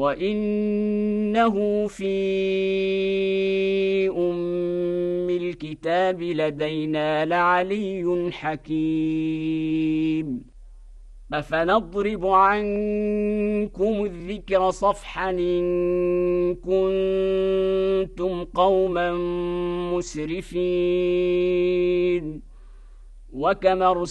وإنه في أم الكتاب لدينا لعلي حكيم أفنضرب عنكم الذكر صفحا إن كنتم قوما مسرفين وكما